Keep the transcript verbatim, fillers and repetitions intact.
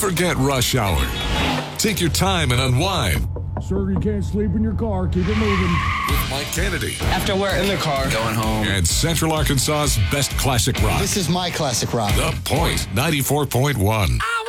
Forget rush hour. Take your time and unwind. Sir, you can't sleep in your car. Keep it moving. With Mike Kennedy. After work. In the car. Going home. And Central Arkansas's best classic rock. This is my classic rock. The Point ninety-four point one.